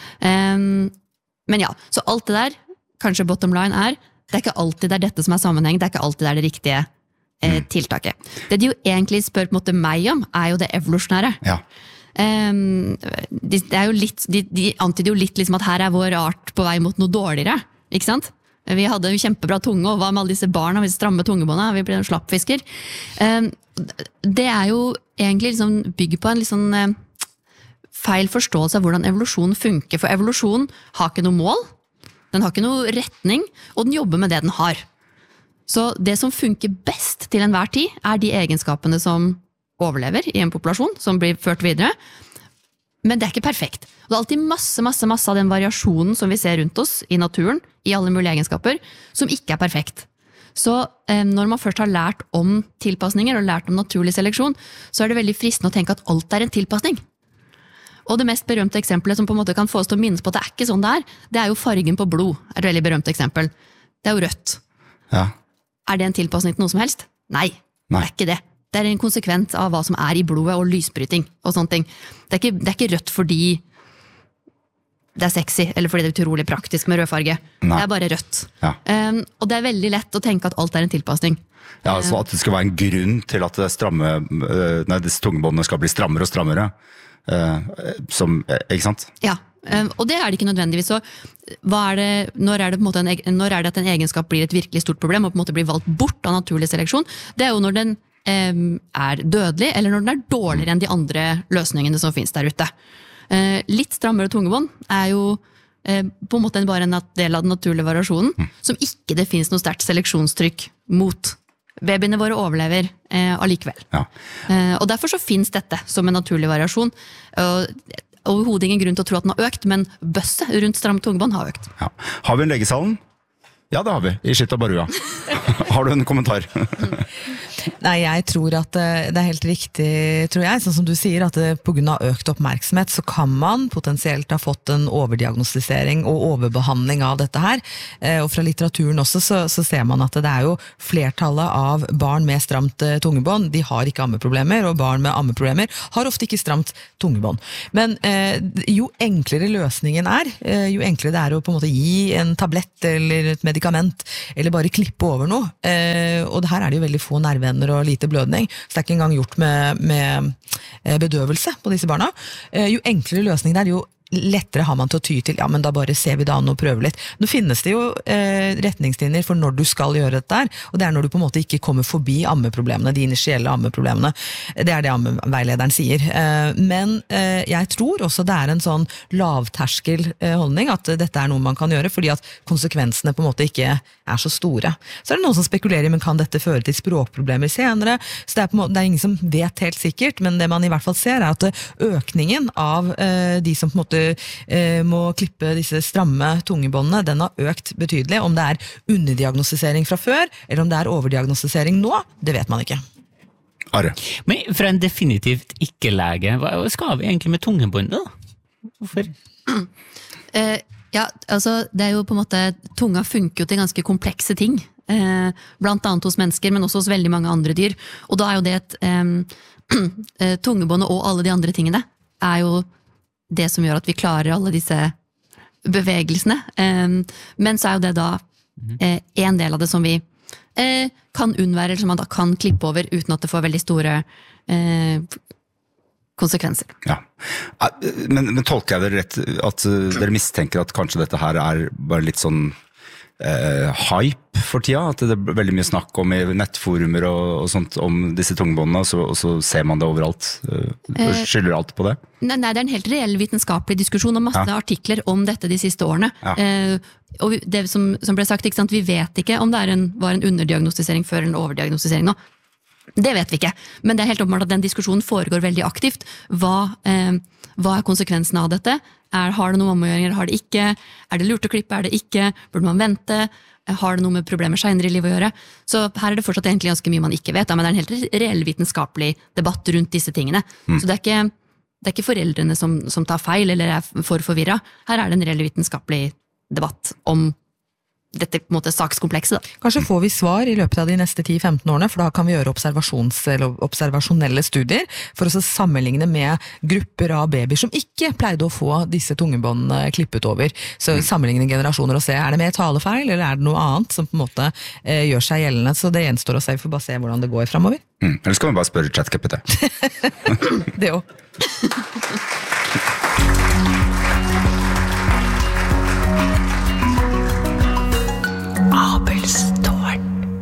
Um, men ja, så alt det der, kanskje bottom line er, det er ikke alltid det er dette som er sammenheng, det er ikke alltid det er det riktige eh, tiltaket. Det de jo egentlig spør på en måte meg om, er jo det evolusjonære.
Ja.
Um, de, det er jo litt, de, de antyder jo litt liksom at her er vår art på vei mot noe dårligere, ikke sant? Vi hadde jo kjempebra tunge, og hva med alle disse barna, vi stramme tungebåndet, vi ble slappfisker. Um, det er jo egentlig liksom bygger på en litt sånn eh, feil forståelse av hvordan evolusjon funker, for evolusjon har ikke noe mål, den har ikke noe retning, og den jobber med det den har. Så det som funker best til enhver tid, er de egenskapene som overlever i en populasjon, som blir ført videre. Men det er ikke perfekt. Og det er alltid masse, masse, masse av den variasjonen som vi ser rundt oss i naturen, i alle mulige egenskaper, som ikke er perfekt. Så eh, når man først har lært om tilpasninger, og lært om naturlig seleksjon, så er det veldig fristende å tenke at alt er en tilpasning. Og det mest berømte eksempelet som på en måte kan få oss til å minnes på at det er ikke sånn det er, det er jo fargen på blod, er et veldig berømt eksempel. Det er jo rødt.
Ja.
Er det en tilpasning til noe som helst? Nei,
Nei.
Det er ikke det. Det er en konsekvens av hva som er i blodet og lysbryting og sånne ting. Det er ikke, det er ikke rødt fordi det er sexy, eller fordi det er utrolig praktisk med rødfarge.
Nei.
Det er bare rødt.
Ja.
Um, og det er veldig lett å tenke at alt er en tilpasning.
Ja, altså at det skal være en grunn til at det stramme, nei, disse tungebåndene skal bli strammere og strammere. Uh, som, ikke sant?
Ja, um, og det er det ikke nødvendigvis. Så hva er det, når, er det på en måte en, når er det at en egenskap blir et virkelig stort problem og på en måte blir valgt bort av naturlig seleksjon? Det er jo når den um, er dødelig, eller når den er dårligere enn de andre løsningene som finnes der ute. Uh, litt strammere tungebånd er jo uh, på en måte bare en del av den naturlige variasjonen, mm. som ikke det finnes noe sterkt seleksjonstrykk mot. Babyene våre overlever eh, allikevel.
Ja.
Eh, og derfor så finnes dette som en naturlig variasjon. Og overhodet ingen grunn til å tro at den har økt, men bøsset rundt stramt tungebånd har økt.
Ja. Har vi en legesalen? Ja, det har vi, i Skitt og Barua. Har du en kommentar?
Nei, jeg tror at det er helt riktig, tror jeg, sånn som du sier, at det, på grunn av økt oppmerksomhet så kan man potensielt ha fått en overdiagnostisering og overbehandling av dette her. Og fra litteraturen også så, så ser man at det er jo flertallet av barn med stramt tungebånd, de har ikke ammeproblemer, og barn med ammeproblemer har ofte ikke stramt tungebånd. Men eh, jo enklere løsningen er, eh, jo enklere det er å på en måte gi en tablett eller et medikament, eller bare klippe over noe. Eh, og her er det jo veldig få nerveender og lite blødning, så det er ikke engang gjort med, med bedøvelse på disse barna. Eh, jo enklere løsning det er, jo lettere har man til å ty til, ja, men da bare ser vi det an og prøver litt. Nå finnes det jo eh, retningslinjer for når du skal gjøre dette her, og det er når du på en måte ikke kommer forbi ammeproblemene, de initielle ammeproblemene. Det er det ammeveilederen sier. Eh, men eh, jeg tror også det er en sånn lavterskel eh, holdning, at dette er noe man kan gjøre, fordi at konsekvensene på en måte ikke er så store. Så er det noen som spekulerer, men kan dette føre til språkproblemer senere? Så det er, på en måte, det er ingen som vet helt sikkert, men det man i hvert fall ser er at økningen av eh, de som på en måte må klippe disse stramme tungebåndene, den har økt betydelig. Om det er underdiagnostisering fra før, eller om det er overdiagnostisering nå, det vet man ikke.
Are.
Men for en definitivt ikke-lege, hva skal vi egentlig med tungebåndet da? Hvorfor?
Uh, ja, altså, det er jo på en måte, tunga funker jo til ganske komplekse ting. Uh, blant annet hos mennesker, men også hos veldig mange andre dyr. Og da er jo det et um, tungebåndet og alle de andre tingene er jo det som gjør at vi klarer alle disse bevegelsene. Men så er jo det da en del av det som vi kan unnvære, eller som man da kan klippe over uten at det får veldig store konsekvenser.
Ja, men, men tolker jeg det rett at dere mistenker at kanskje dette her er bare litt sånn Uh, hype for tida, at det er veldig mye snakk om i nettforumer og, og sånt om disse tungebåndene, og så, og så ser man det overalt, uh, skylder alt på det?
Nei, nei, det er en helt reell vitenskapelig diskusjon og masse ja. artikler om dette de siste årene. Ja. Uh, og det som, som ble sagt, ikke sant, vi vet ikke om det er en, var en underdiagnostisering før en overdiagnostisering nå. Det vet vi ikke, men det er helt åpenbart at den diskusjonen foregår veldig aktivt. Hva, uh, hva er konsekvensen av dette? Er, har det noe omgjøring, eller har det ikke? Er det lurt å klippe, er det ikke? Burde man vente? Har det noe med problemer senere i livet å gjøre? Så her er det fortsatt egentlig ganske mye man ikke vet, men det er en helt reell vitenskapelig debatt rundt disse tingene. Mm. Så det er ikke, det er ikke foreldrene som, som tar feil, eller er for forvirret. Her er det en reell vitenskapelig debatt om dette på en måte sakskomplekset. Da.
Kanskje får vi svar i løpet av de neste ti til femten årene, for da kan vi gjøre observasjons, eller observasjonelle studier for å sammenligne med grupper av babyer som ikke pleide å få disse tungebåndene klippet over. Så sammenligne generasjoner og se, er det mer talefeil, eller er det noe annet som på en måte eh, gjør seg gjeldende? Så det gjenstår å se, vi får bare se hvordan det går fremover.
Mm. Eller skal vi bare spørre ChatGPT?
Det også.
Abelstårn.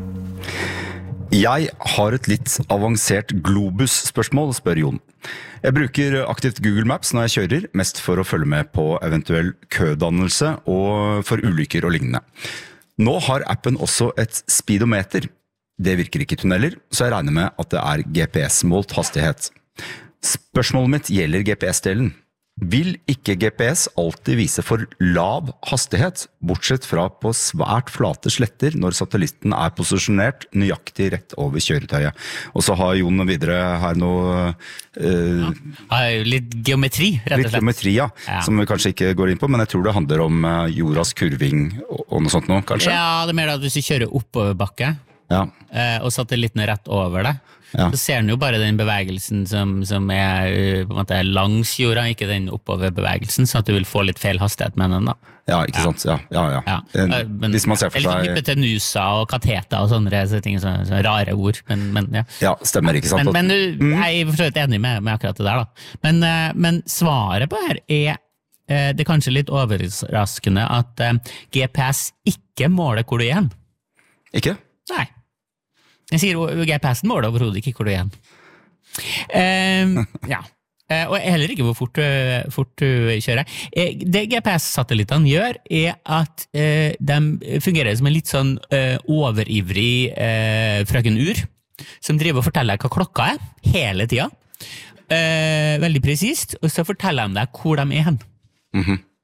Jeg har et litt avansert Globus-spørsmål, spør Jon. Jeg bruker aktivt Google Maps når jeg kjører, mest for å følge med på eventuell kødannelse og for ulykker og lignende. Nå har appen også et speedometer. Det virker ikke i tunneler, så jeg regner med at det er G P S-målt hastighet. Spørsmålet mitt gjelder G P S-delen. Vil ikke G P S alltid vise for lav hastighet, bortsett fra på svært flate sletter når satellitten er posisjonert nøyaktig rett over kjøretøyet? Og så har Jon videre her noe... Uh,
ja, litt geometri, rett og slett.
Litt geometri, ja, ja, som vi kanskje ikke går inn på, men jeg tror det handler om uh, jordas kurving og, og noe sånt nå, kanskje?
Ja, det er mer da at hvis du kjører oppover bakke,
ja.
uh, og satellitten er rett over det, ja. Så ser den jo bare den bevegelsen som, som er på en måte langs jorda, ikke den oppoverbevegelsen, så at du vil få litt feil hastighet med den da.
Ja, ikke ja. sant? Ja, ja, ja.
ja. Men,
hvis man ser for seg...
Eller hypotenusa og kateter og sånne ting, sånne, sånne rare ord, men, men ja.
Ja, stemmer, ikke sant?
Men, men du, jeg er for så vidt enig med, med akkurat det der da. Men, men svaret på her er, det er kanskje litt overraskende at G P S ikke måler hvor du er hen.
Ikke?
Nei. Jeg sier G P S-en måler overhodet ikke hvor du er igjen. Uh, ja. Uh, og heller ikke hvor fort, uh, fort du kjører. Uh, det G P S-satellittene gjør er at uh, de fungerer som en litt sånn uh, overivrig uh, frøken Ur, som driver og forteller deg hva klokka er, hele tiden. Uh, veldig presist, og så forteller de deg hvor de er hen.
Mhm.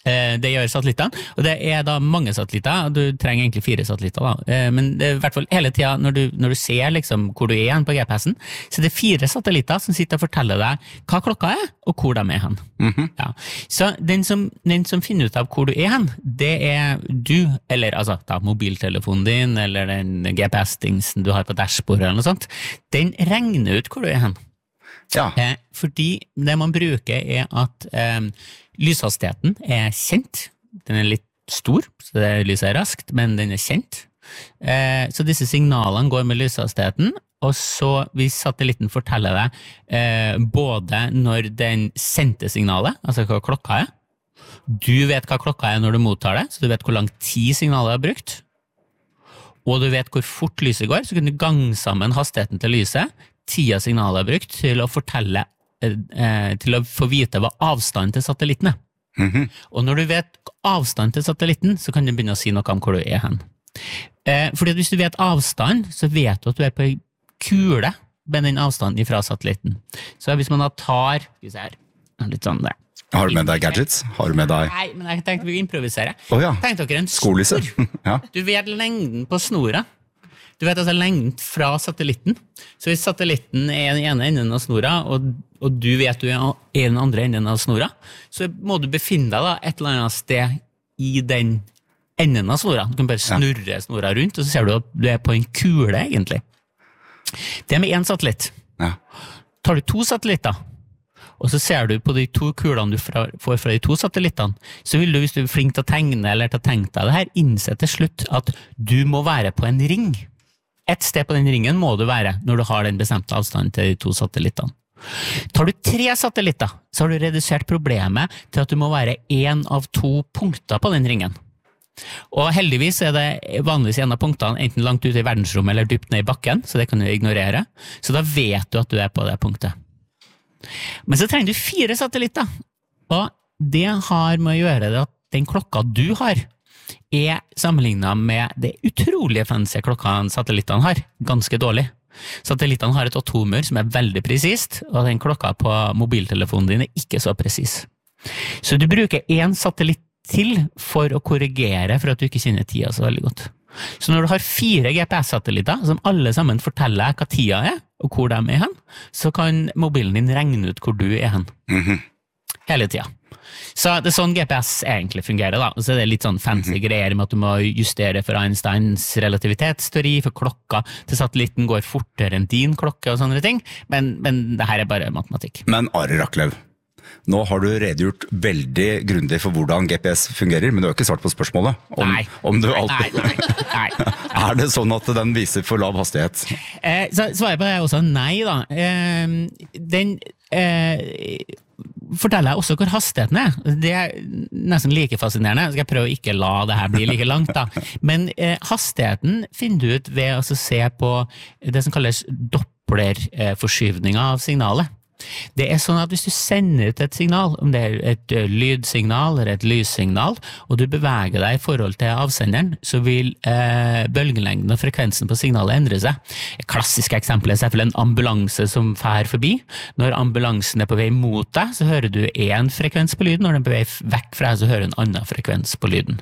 Det gjør satellittene, og det er da mange satellitter, og du trenger egentlig fire satellitter da. Men det er i hvert fall hele tiden når du, når du ser liksom hvor du er hen på G P S-en, så det er fire satellitter som sitter og forteller deg hva klokka er, og hvor de er hen. Mm-hmm. Ja. Så den som, den som finner ut av hvor du er hen, det er du, eller altså da, mobiltelefonen din, eller den G P S-dingsen du har på dashbordet eller noe sånt, den regner ut hvor du er hen.
Ja.
Eh, fordi det man bruker er at eh, lyshastigheten er kjent, den er litt stor, så det lyser raskt, men den er kjent. Eh, så disse signalene går med lyshastigheten, og så vil satellitten fortelle deg eh, både når den sendte signalet, altså hva klokka er, du vet hva klokka er når du mottar det, så du vet hvor lang tid signalet er brukt, og du vet hvor fort lyset går, så kan du gange sammen hastigheten til lyset, tida signalet er brukt til å fortelle, eh, til å få vite hva avstanden til satellitten er. Mm-hmm. Og når du vet avstand til satellitten, så kan du begynne å si noe om hvor du er hen. Eh, fordi hvis du vet avstand, så vet du at du er på en kule med den avstanden fra satellitten. Så hvis man da tar, skal vi se her, litt sånn der.
Har du med deg gadgets? Har du med deg...
Nei, men jeg tenkte vi improvisere.
Å ja,
Tenk dere en
skolisse. Ja.
Du vet lengden på snora. Du vet altså lengden fra satellitten. Så hvis satellitten er den ene enden av snora, og, og du vet du er den andre enden av snora, så må du befinne deg da et eller annet sted i den enden av snora. Du kan bare snurre snora rundt, og så ser du at du er på en kule, egentlig. Det er med en satellitt.
Ja.
Tar du to satellitter, og så ser du på de to kulene du fra, får fra de to satellittene, så vil du, hvis du er flink til å tegne eller til å tenke deg det her, innse til slutt at du må være på en ring. Et sted på den ringen må du være når du har den bestemte avstanden til de to satellittene. Tar du tre satellitter, så har du redusert problemet til at du må være en av to punkter på den ringen. Og heldigvis er det vanligvis en av punktene enten langt ute i verdensrommet eller dypt ned i bakken, så det kan du ignorere. Så da vet du at du er på det punktet. Men så trenger du fire satellitter, og det har med å gjøre det at den klokka du har, er sammenlignet med det utrolige fancy klokkene satellittene har, ganske dårlig. Satellittene har et atomer som er veldig presist, og den klokka på mobiltelefonen din er ikke så presis. Så du bruker en satellitt til for å korrigere for at du ikke kjenner tida så veldig godt. Så når du har fire G P S-satellitter som alle sammen forteller hva tida er, og hvor de er hen, så kan mobilen din regne ut hvor du er hen. Mm-hmm. Hele tida. Så det er sånn G P S egentlig fungerer da, og så er det litt sånn fancy greier med at du må justere for Einsteins relativitetsteori, for klokka til satellitten går fortere enn din klokke og sånne ting, men, men det her er bare matematikk.
Men Are Raklev, nå har du redegjort veldig grundig for hvordan G P S fungerer, men du har ikke svart på spørsmålet. Om,
nei.
Om du alltid...
Nei, nei, nei.
Er det sånn at den viser for lav hastighet?
Eh, så svaret på det er også nei da. Eh, den... Eh, forteller jeg også hvor hastigheten er. Det er nesten like fascinerende. Jeg skal prøve å ikke la det her bli like langt da. Men eh, hastigheten finner du ut ved å se på det som kalles dopplerforskyvning av signalet. Det er sånn at hvis du sender ut et signal, om det er et lydsignal eller et lyssignal, og du beveger deg i forhold til avsenderen, så vil eh, bølgelengden og frekvensen på signalet endre seg. Et klassisk eksempel er selvfølgelig en ambulanse som fær forbi. Når ambulansen er på vei mot deg, så hører du en frekvens på lyden, når den er på vei vekk fra deg, så hører du en annen frekvens på lyden.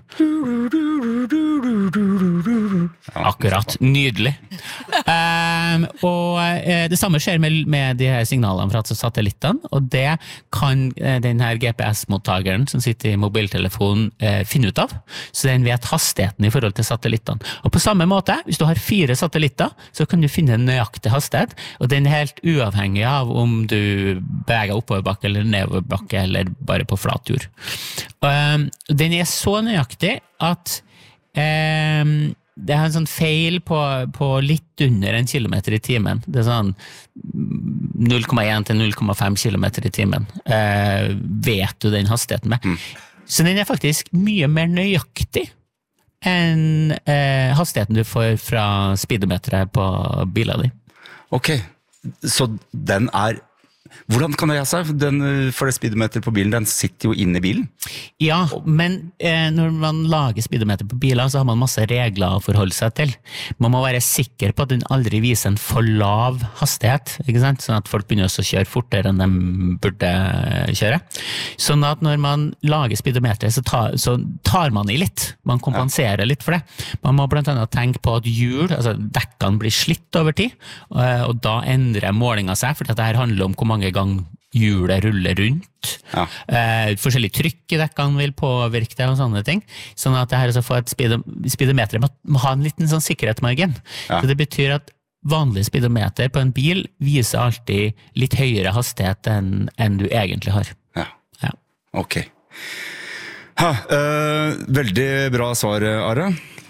Akkurat, nydelig. Um, og uh, det samme skjer med, med de her signalene fra satellittene, og det kan uh, den her G P S-mottageren som sitter i mobiltelefonen uh, finne ut av, så den vet hastigheten i forhold til satellittene. Og på samme måte, hvis du har fire satellitter, så kan du finne en nøyaktig hastighet, og den er helt uavhengig av om du beveger oppoverbakke eller nedoverbakke, eller bare på flat jord. Um, den er så nøyaktig at um, det er en sånn feil på, på litt under en kilometer i timen. Det er sånn null komma én til null komma fem kilometer i timen. Eh, vet du den hastigheten med? Mm. Så den er faktisk mye mer nøyaktig enn eh, hastigheten du får fra speedometeret på bilen din.
Ok, så den er hvordan kan det gjøre seg? Den, for det speedometer på bilen, den sitter jo inne i bilen.
Ja, men eh, når man lager speedometer på biler, så har man masse regler å forholde seg til. Man må være sikker på at den aldri viser en for lav hastighet, ikke sant? Sånn at folk begynner også å kjøre fortere enn de burde kjøre. Sånn at når man lager speedometer, så tar, så tar man i litt. Man kompenserer litt for det. Man må blant annet tenke på at hjul, altså dekkene blir slitt over tid, og da endrer målinga seg, for dette her handler om hvor mange ganger hjulet ruller rundt. Ja. Eh, forskjellig trykk i dekkene vil påvirke det og sånne ting. Sånn at det her å få et speedometer må, må ha en liten sånn sikkerhetsmargin. Ja. Så det betyr at vanlig speedometer på en bil viser alltid litt høyere hastighet enn, enn du egentlig har.
Ja,
ja.
Ok. Ha, øh, veldig bra svar, Are.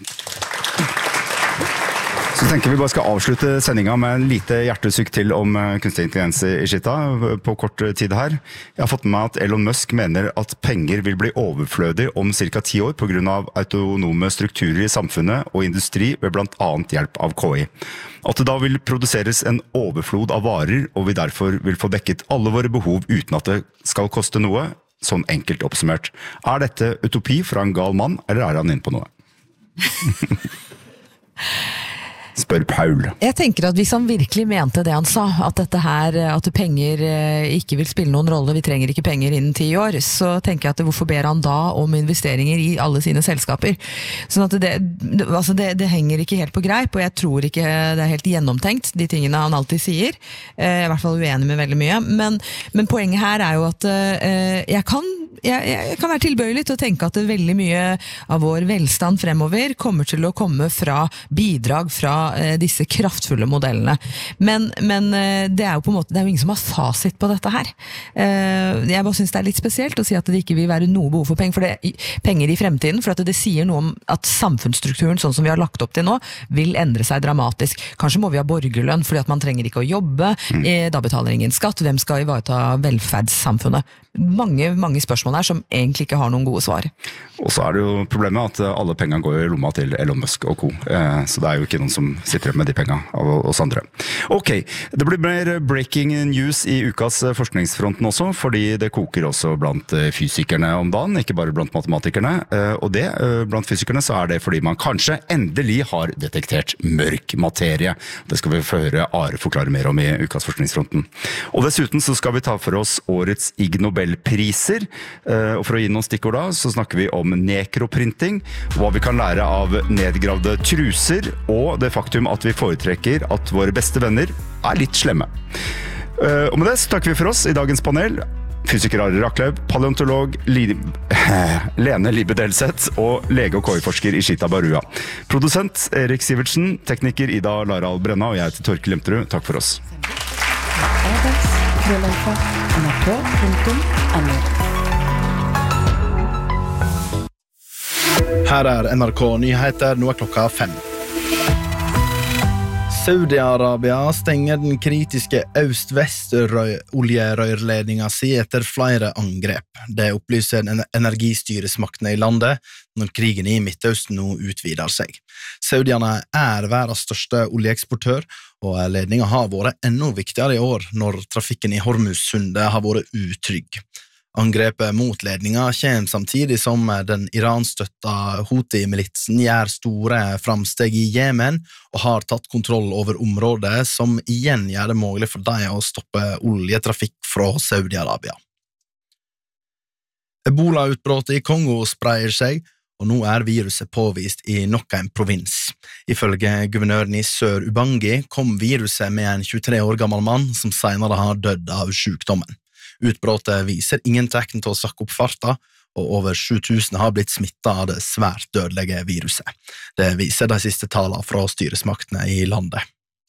Så tenker vi bare skal avslutte sendingen med en lite hjertesukk til om kunstig intelligens i Shita på kort tid her. Jeg har fått med meg at Elon Musk mener at penger vil bli overflødig om cirka ti år på grunn av autonome strukturer i samfunnet og industri ved blant annet hjelp av K I. At det da vil produseres en overflod av varer, og vi derfor vil få dekket alle våre behov uten at det skal koste noe, sånn enkelt oppsummert. Er dette utopi fra en gal mann, eller er han inne på noe? Spør Paul.
Jeg tenker at hvis han virkelig mente det han sa, at dette her, at penger ikke vil spille noen rolle, vi trenger ikke penger innen ti år, så tenker jeg at hvorfor ber han da om investeringer i alle sine selskaper? Sånn at det, altså det, det henger ikke helt på greip, og jeg tror ikke det er helt gjennomtenkt, de tingene han alltid sier. Jeg er i hvert fall uenig med veldig mye, men, men poenget her er jo at jeg kan Jeg, jeg kan være tilbøyelig til å tenke at det veldig mye av vår velstand fremover kommer til å komme fra bidrag fra eh, disse kraftfulle modellene. Men, men eh, det er jo på en måte, det er jo ingen som har fasit på dette her. Eh, jeg bare synes det er litt spesielt å si at det ikke vil være noe behov for penger, for det, penger i fremtiden, for at det, det sier noe om at samfunnsstrukturen, sånn som vi har lagt opp til nå, vil endre seg dramatisk. Kanskje må vi ha borgerlønn, fordi at man trenger ikke å jobbe, eh, da betaler ingen skatt, hvem skal ivareta velferdssamfunnet? Mange, mange spørsmål her som egentlig ikke har noen gode svar.
Og så er det jo problemet at alle pengene går i lomma til Elon Musk og co. Så det er jo ikke noen som sitter med de pengene av oss andre. Ok, det blir mer breaking news i ukas forskningsfronten også, fordi det koker også blant fysikerne om dagen, ikke bare blant matematikerne. Og det, blant fysikerne så er det fordi man kanskje endelig har detektert mørk materie. Det skal vi få høre Are forklare mer om i ukas forskningsfronten. Og dessuten så skal vi ta for oss årets Ig Nobelpriser, og for å gi noen stikkord da, så snakker vi om nekroprinting, hva vi kan lære av nedgravde truser, og det faktum at vi foretrekker at våre beste venner er litt slemme. Og med det så takker vi for oss i dagens panel. Fysiker Are Raklev, paleontolog Li- Lene Libbe Delseth og lege og K I-forsker Ishita Barua. Produsent Erik Sivertsen, tekniker Ida Laral Brenna, og jeg heter Torkel Lemterud. Takk for oss.
Her er N R K Nyheter, nå er klokka fem. Saudi-Arabia stenger den kritiske øst-vest-oljerørledningen si etter flere angrep. Det opplyser energistyresmaktene i landet når krigen i Midtøsten nå utvider seg. Saudiene er verdens største oljeeksportør, og ledningen har vært enda viktigere i år når trafikken i Hormuzsundet har vært utrygg. Angrepet mot ledninga kommer samtidig som den Iran-støtta Houthi-militsen gjør store framsteg i Jemen og har tatt kontroll over området, som igjen gjør det mulig for dem å stoppe oljetrafikk fra Saudi-Arabia. Ebola-utbrottet i Kongo spreier seg, og nå er viruset påvist i nok en provins. Ifølge guvernøren i Sør-Ubangi kom viruset med en tjuetre år gammel mann som senere har dødd av sykdommen. Utbrottet viser ingen tegn til å sakke opp farta, og over sju tusen har blitt smittet av det svært dødelige viruset. Det viser de siste tallene fra styresmaktene i landet.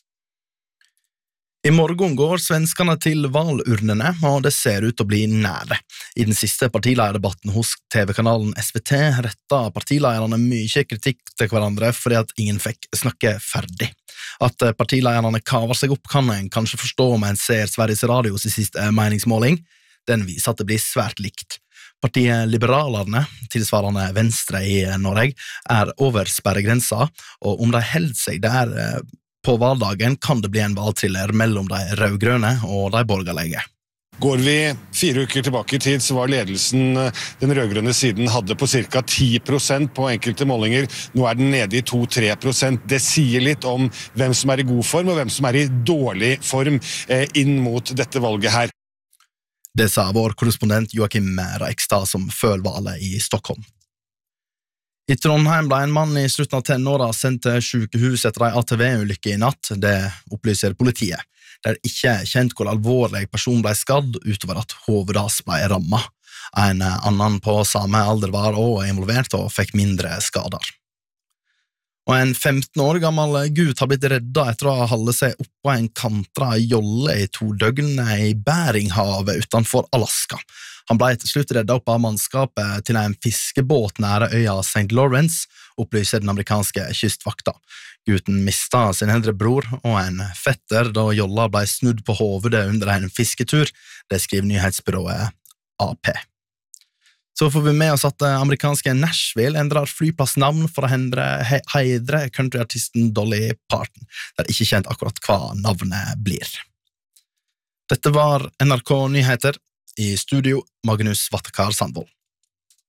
I morgen går svenskene til valurnene, og det ser ut til å bli nære. I den siste partileierdebatten hos T V-kanalen S V T rettet partileierne mye kritikk til hverandre fordi at ingen fikk snakke ferdig. At partileierne kaver seg opp kan en kanskje forstå om en ser Sveriges Radios siste meningsmåling. Den viser at det blir svært likt. Partiet Liberalerne, tilsvarende Venstre i Norge, er over sperregrensa, og om de holder seg der på valdagen kan det bli en valgthriller mellom de rødgrønne og de borgerlige.
Går vi fire uker tilbake i tid, så var ledelsen den rødgrønne siden hadde på cirka ti prosent på enkelte målinger. Nå er den nede i to til tre prosent. Det sier litt om hvem som er i god form, og hvem som er i dårlig form inn mot dette valget her.
Det sa vår korrespondent Joakim Reikstad som følger valget i Stockholm. I Trondheim ble en mann i slutten av tenåra sendt til sykehus etter en A T V-ulykke i natt. Det opplyser politiet. Det er ikke kjent hvor alvorlig person ble skadd utover at hovedet hans ble rammet. En annen på samme alder var også involvert og fikk mindre skader. Og en femten år gammel gutt har blitt reddet etter å ha holdt seg oppå en kantra jolle i to døgn i Beringhavet utenfor Alaska. Han ble til slutt reddet opp av mannskapet til en fiskebåt nære øya Saint Lawrence, opplyser den amerikanske kystvakta. Gutten mistet sin eldre bror og en fetter da jolla ble snudd på hovedet under en fisketur, det skriver nyhetsbyrået A P. Så får vi med oss at amerikanske Nashville endrer flyplassnavn for å heidre countryartisten Dolly Parton. Det er ikke kjent akkurat hva navnet blir. Dette var N R K Nyheter. I studio Magnus Vattekar Sandvold.